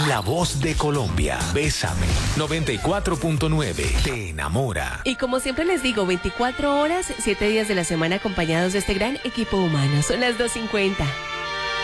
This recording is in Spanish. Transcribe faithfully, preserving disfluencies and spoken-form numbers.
La voz de Colombia. Bésame. noventa y cuatro punto nueve. Te enamora. Y como siempre les digo, veinticuatro horas, siete días de la semana acompañados de este gran equipo humano. Son las dos cincuenta.